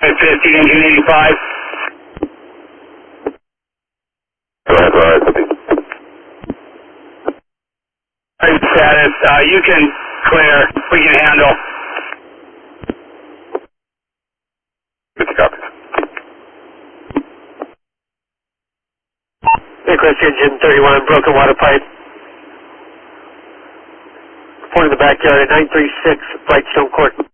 50, engine 85. Go ahead, Ryan. Status, you can clear. We can handle. Good copy. Aircraft engine 31, broken water pipe. Point in the backyard at 936 Brightstone Court.